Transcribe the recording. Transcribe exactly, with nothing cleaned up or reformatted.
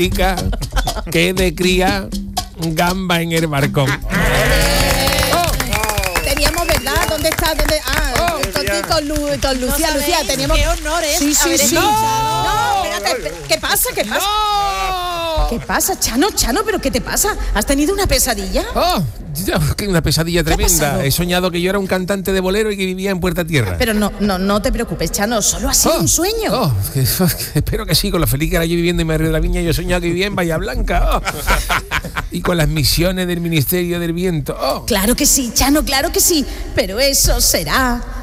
que de cría gamba en el balcón. Teníamos, ¿verdad? ¿Dónde está? ¿Dónde? Ah, Oh, con, ya. con, Lu- con Lucía, No Lucía, sabéis teníamos. qué honor es Sí, sí, haber sí. escuchado. No, espérate, espérate, ¿qué pasa? ¿Qué pasa? ¡No! ¿Qué pasa, Chano? Chano, ¿pero qué te pasa? ¿Has tenido una pesadilla? Oh, que una pesadilla ha tremenda. pasado? He soñado que yo era un cantante de bolero y que vivía en Puerta Tierra. Pero no, no, no te preocupes, Chano, solo ha sido Oh, un sueño. oh, que- que espero que sí, con lo feliz que era yo viviendo en María de la Viña, yo he soñado que vivía en Bahía Blanca. Oh. Y con las misiones del Ministerio del Viento. Oh. Claro que sí, Chano, claro que sí, pero eso será